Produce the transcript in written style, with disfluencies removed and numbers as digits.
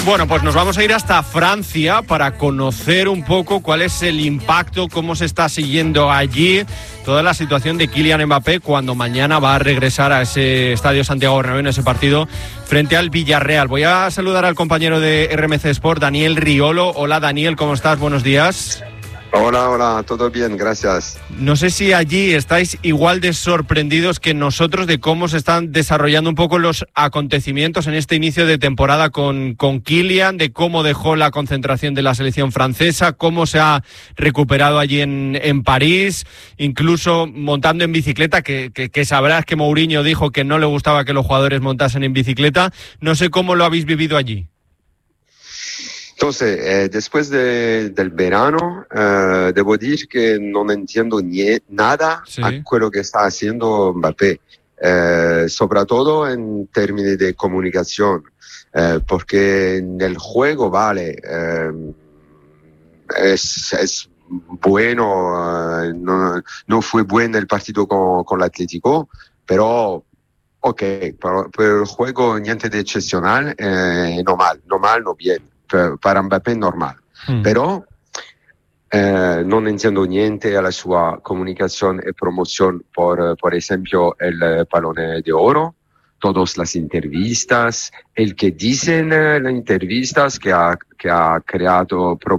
Bueno, pues nos vamos a ir hasta Francia para conocer un poco cuál es el impacto, cómo se está siguiendo allí toda la situación de Kylian Mbappé cuando mañana va a regresar a ese Estadio Santiago Bernabéu en ese partido frente al Villarreal. Voy a saludar al compañero de RMC Sport, Daniel Riolo. Hola Daniel, ¿cómo estás? Buenos días. Hola, todo bien, gracias. No sé si allí estáis igual de sorprendidos que nosotros de cómo se están desarrollando un poco los acontecimientos en este inicio de temporada con Kylian, de cómo dejó la concentración de la selección francesa, cómo se ha recuperado allí en París, incluso montando en bicicleta, que sabrás que Mourinho dijo que no le gustaba que los jugadores montasen en bicicleta. No sé cómo lo habéis vivido allí. Entonces, después del verano, debo decir que no entiendo nada a quello que está haciendo Mbappé, sobre todo en términos de comunicación, porque en el juego, vale, es bueno, no fue bueno el partido con el Atlético, pero ok, pero el juego niente de excepcional, no mal, no bien. Para Mbappé normal, però non intendo niente alla sua comunicazione e promozione por esempio el Pallone de Oro, todas las entrevistas, el que dicen las entrevistas que ha creado